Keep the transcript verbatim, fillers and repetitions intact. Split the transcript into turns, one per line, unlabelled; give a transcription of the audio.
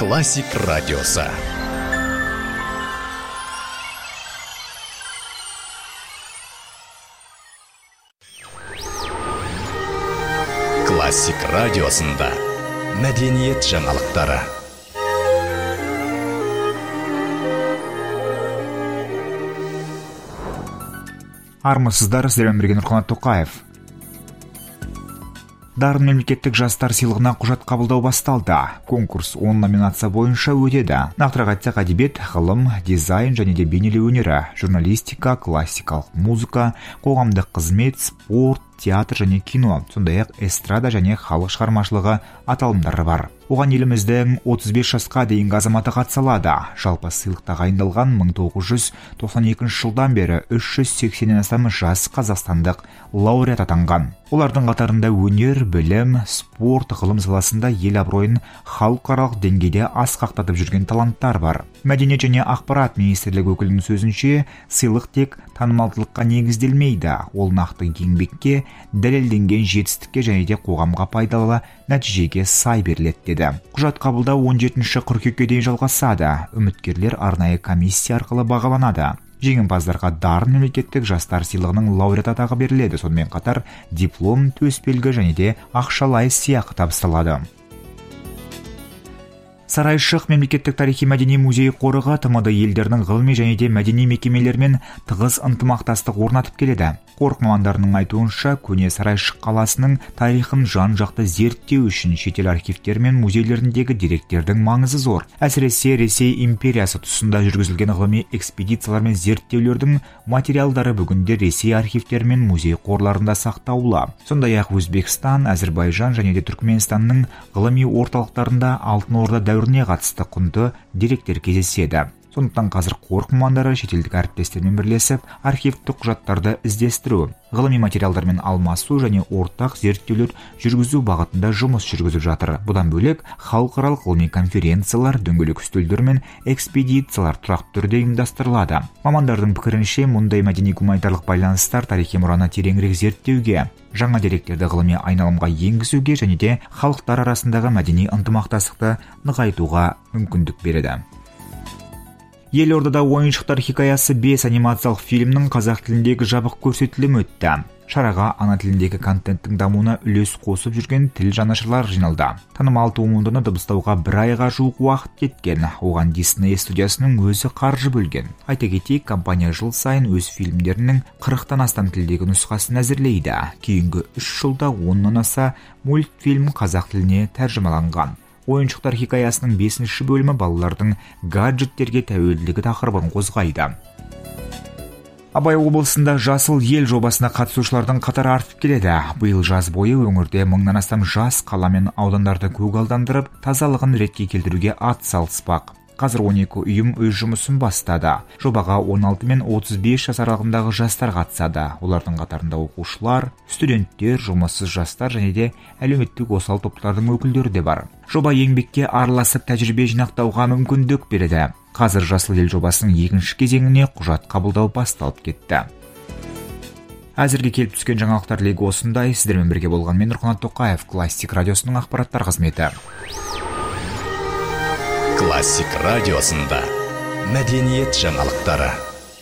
Классик радиосы. Классик радиосында мәдениет жаңалықтары.
Армысыздар, сіздермен бірге Нұрқанат Тоқаев. Дарын мемлекеттік жастар сыйлығына құжат қабылдау басталды. Конкурс он номинация бойынша өтеді. Нақтырақ айтсақ, әдебиет, ғылым, дизайн және де бейнелеу өнері, журналистика, классикалық музыка, қоғамдық қызмет, спорт, театр және кино, сондай-ақ эстрада және халық шығармашылығы аталымдары бар. Оған еліміздің отыз бес жасқа дейінгі азаматы қатыса алады. Жалпы сыйлық тағайындалған мың тоғыз жүз тоқсан екінші жылдан бері үш жүз сексеннен астам жас қазақстандық лауреат атанған. Олардың қатарында өнер, білім, спорт, ғылым саласында ел абыройын халықаралық деңгейде асқақтатып жүрген таланттар бар. Мәдениет және ақпарат министрлігі өкілінің сөзінше, сыйлық тек танымалдылыққа негізделмейді. Ол нақты еңбекке, дәлелденген жетістікке және де қоғамға пайдалы нәтижеге сай беріледі деді. Құжат қабылдау он жетінші қыркүйекке дейін жалғасады. Үміткерлер арнайы комиссия арқылы бағаланады. Жеңімпаздарға Дарын мемлекеттік жастар сыйлығының лауреат атағы беріледі. Сонымен қатар диплом, төсбелгі және де ақшалай сыйақы табысталады. Сарайшық мемлекеттік тарихи-мәдени музей қорығы тмд елдерінің ғылыми және де мәдени мекемелермен тығыз ынтымақтастық орнатып келеді. Қорық мамандарының айтуынша, көне Сарайшық қаласының тарихын жан-жақты зерттеу үшін шетел архивтері мен музейлеріндегі деректердің маңызы зор. Әсіресе Ресей империясы тұсында жүргізілген ғылыми экспедициялар мен зерттеулердің материалдары бүгінде Ресей архивтері мен музей қорларында сақтаулы. Сондай-ақ Өзбекстан, Әзірбайжан және де Түркменстанның ғылыми орталықтарында Алтын Орда дәуіріне қатысты құнды деректер кездеседі. Сондықтан қазір қорық мамандары шетелдік әріптестермен бірлесіп архивтік құжаттарды іздестіру, ғылыми материалдармен алмасу және ортақ зерттеулер жүргізу бағытында жұмыс жүргізіп жатыр. Бұдан бөлек халықаралық ғылыми конференциялар, дөңгелек үстелдер мен экспедициялар тұрақты түрде ұйымдастырылады. Мамандардың пікірінше, мұндай мәдени-гуманитарлық байланыстар тарихи мұраны тереңірек зерттеуге, жаңа деректерді ғылыми айналымға енгізуге және де халықтар арасындағы мәдени ынтымақтастықты нығайтуға мүмкіндік береді. Елордада ойыншықтар хикаясы бес анимациялық фильмнің қазақ тіліндегі жабық көрсетілімі өтті. Шараға ана тіліндегі контенттің дамуына үлес қосып жүрген тіл жанашырлар жиналды. Танымал туындыны дыбыстауға бір айға жуық уақыт кеткен. Оған Disney студиясының өзі қаржы бөлген. Айта кетейік, компания жыл сайын өз фильмдерінің қырықтан астам тілдегі нұсқасын әзірлейді. Кейінгі үш жылда оннан аса мультфильм қазақ тіліне тәржімаланған. Ойыншықтар хикаясының бесінші бөлімі балалардың гаджеттерге тәуелділігі тақырыбын қозғайды. Абай облысында Жасыл ел жобасына қатысушылардың қатары артып келеді. Биыл жаз бойы өңірде мыңнан астам жас қала мен аудандарды көгалдандырып, тазалығын ретке келтіруге ат салыспақ. Қазір он екі ұйым өз жұмысын бастады. Жобаға он алты мен отыз бес жас аралығындағы жастар қатысады. Олардың қатарында оқушылар, студенттер, жұмыссыз жастар және де әлеуметтік осал топтардың өкілдері де бар. Жоба еңбекке араласып тәжірибе жинақтауға мүмкіндік береді. Қазір Жасыл ел жобасының екінші кезеңіне құжат қабылдау басталып кетті. Әзірге келіп түскен жаңалықтар легі осындай. Сіздермен бірге болған мен Нұрқанат Тоқаев, Классик радиосының ақпараттар қызметі.
Классик радиосында мәдениет жаңалықтары.